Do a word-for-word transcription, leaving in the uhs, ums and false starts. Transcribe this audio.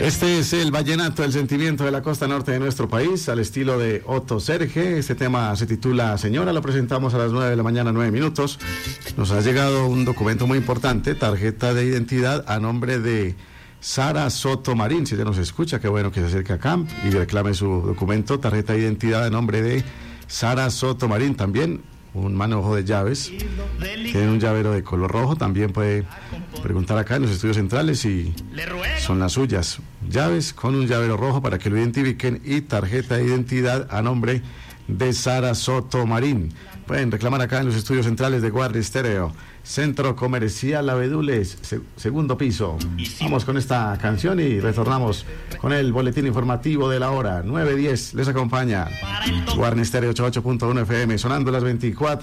Este es el vallenato, el sentimiento de la costa norte de nuestro país, al estilo de Otto Serge. Este tema se titula Señora, lo presentamos a las nueve de la mañana, nueve minutos. Nos ha llegado un documento muy importante, tarjeta de identidad a nombre de Sara Soto Marín. Si ya nos escucha, qué bueno que se acerque acá y reclame su documento, tarjeta de identidad a nombre de Sara Soto Marín. También un manojo de llaves, tiene un llavero de color rojo, también puede preguntar acá en los estudios centrales y son las suyas. Llaves con un llavero rojo para que lo identifiquen y tarjeta de identidad a nombre de Sara Soto Marín. Pueden reclamar acá en los estudios centrales de Guardia Stereo, Centro Comercial Abedules, se, segundo piso. Vamos con esta canción y retornamos con el boletín informativo de la hora. nueve diez les acompaña Guardia Stereo ochenta y ocho punto uno F M, sonando las veinticuatro.